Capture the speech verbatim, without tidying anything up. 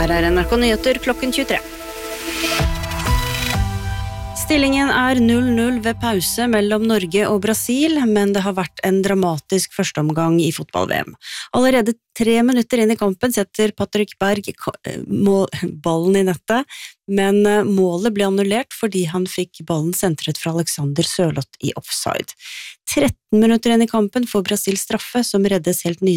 Her er N R K Nyheter klokken tjuetre. Stillingen er null null ved pause mellom Norge og Brasil, men det har vært en dramatisk førsteomgang i fotball-V M. Allerede tre minutter inn i kampen setter Patrick Berg ballen i nettet, men målet ble annullert fordi han fikk ballen sentret fra Alexander Sørloth i offside. tretten minutter inn i kampen får Brasil straffe, som reddes helt nydelig